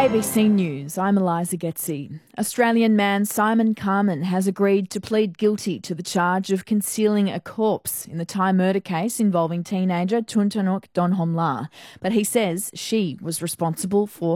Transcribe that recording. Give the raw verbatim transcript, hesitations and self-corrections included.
A B C News, I'm Eliza Getzi. Australian man Simon Carman has agreed to plead guilty to the charge of concealing a corpse in the Thai murder case involving teenager Tuntanuk Donhomla. But he says she was responsible for